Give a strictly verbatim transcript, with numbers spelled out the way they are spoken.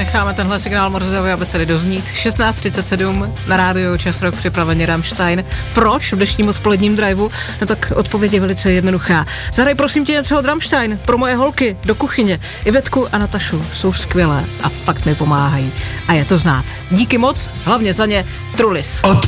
necháme tenhle signál Morzeovy abecedy doznít. šestnáct třicet sedm na rádiu Čas Rock, připraveně Rammstein. Proč v dnešním odpoledním driveu? No tak odpověď je velice jednoduchá. Zahraj prosím tě něco od Rammstein pro moje holky do kuchyně. Ivetku a Natašu jsou skvělé a fakt mi pomáhají. A je to znát. Díky moc, hlavně za ně Trulis.